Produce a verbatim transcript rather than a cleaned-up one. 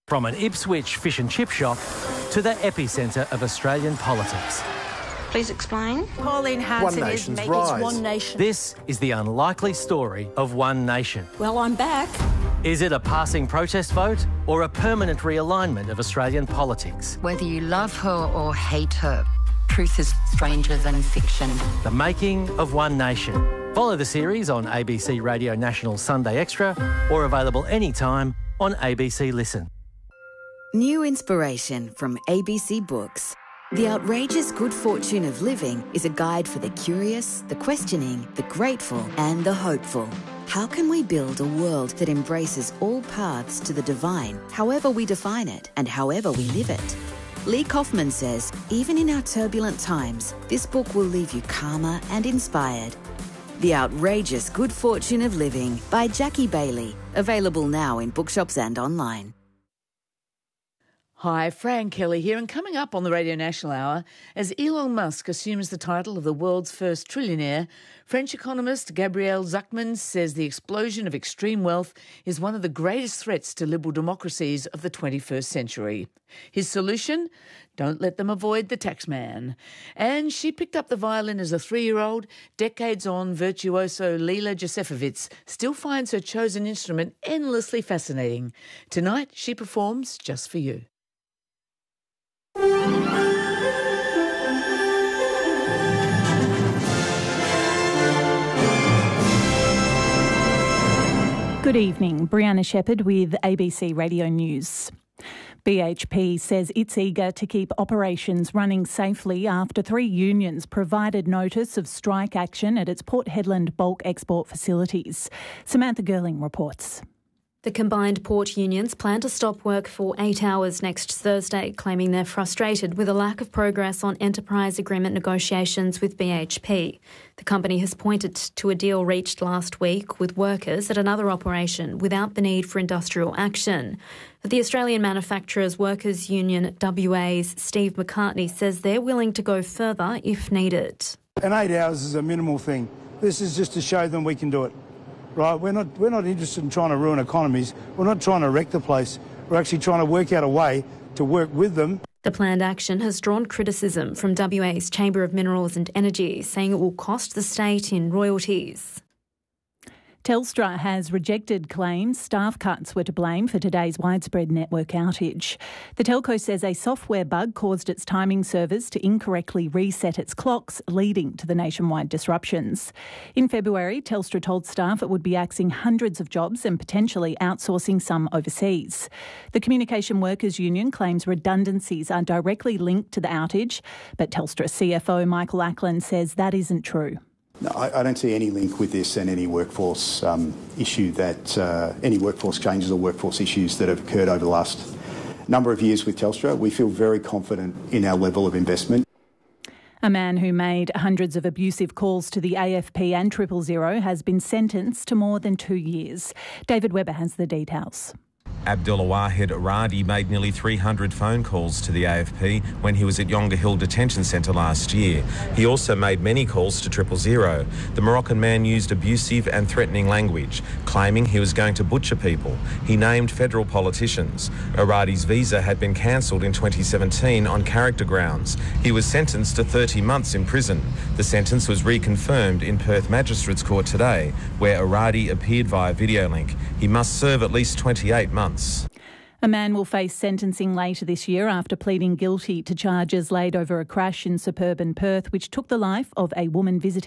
From an Ipswich fish and chip shop to the epicentre of Australian politics. Please explain. Pauline Hanson is making rise. One Nation. This is the unlikely story of One Nation. Well, I'm back. Is it a passing protest vote or a permanent realignment of Australian politics? Whether you love her or hate her, truth is stranger than fiction. The making of One Nation. Follow the series on A B C Radio National Sunday Extra or available anytime on A B C Listen. New inspiration from A B C Books. The Outrageous Good Fortune of Living is a guide for the curious, the questioning, the grateful and the hopeful. How can we build a world that embraces all paths to the divine, however we define it and however we live it? Lee Kaufman says, even in our turbulent times, this book will leave you calmer and inspired. The Outrageous Good Fortune of Living by Jackie Bailey. Available now in bookshops and online. Hi, Fran Kelly here, and coming up on the Radio National Hour, as Elon Musk assumes the title of the world's first trillionaire, French economist Gabriel Zucman says the explosion of extreme wealth is one of the greatest threats to liberal democracies of the twenty-first century. His solution? Don't let them avoid the tax man. And she picked up the violin as a three-year-old. Decades on, virtuoso Lila Josefovitz still finds her chosen instrument endlessly fascinating. Tonight, she performs just for you. Good evening, Brianna Shepherd with A B C Radio News. B H P says it's eager to keep operations running safely after three unions provided notice of strike action at its Port Hedland bulk export facilities. Samantha Girling reports. The combined port unions plan to stop work for eight hours next Thursday, claiming they're frustrated with a lack of progress on enterprise agreement negotiations with B H P. The company has pointed to a deal reached last week with workers at another operation without the need for industrial action. But the Australian Manufacturers Workers Union W A's Steve McCartney says they're willing to go further if needed. And eight hours is a minimal thing. This is just to show them we can do it. Right, we're not we're not interested in trying to ruin economies. We're not trying to wreck the place. We're actually trying to work out a way to work with them. The planned action has drawn criticism from W A's Chamber of Minerals and Energy, saying it will cost the state in royalties. Telstra has rejected claims staff cuts were to blame for today's widespread network outage. The telco says a software bug caused its timing servers to incorrectly reset its clocks, leading to the nationwide disruptions. In February, Telstra told staff it would be axing hundreds of jobs and potentially outsourcing some overseas. The Communication Workers Union claims redundancies are directly linked to the outage, but Telstra C F O Michael Ackland says that isn't true. No, I, I don't see any link with this and any workforce um, issue that, uh, any workforce changes or workforce issues that have occurred over the last number of years with Telstra. We feel very confident in our level of investment. A man who made hundreds of abusive calls to the A F P and Triple Zero has been sentenced to more than two years. David Webber has the details. Abdulwahid Aradi made nearly three hundred phone calls to the A F P when he was at Yonge Hill Detention Centre last year. He also made many calls to Triple Zero. The Moroccan man used abusive and threatening language, claiming he was going to butcher people. He named federal politicians. Aradi's visa had been cancelled in twenty seventeen on character grounds. He was sentenced to thirty months in prison. The sentence was reconfirmed in Perth Magistrates Court today, where Aradi appeared via video link. He must serve at least twenty-eight months. A man will face sentencing later this year after pleading guilty to charges laid over a crash in suburban Perth which took the life of a woman visiting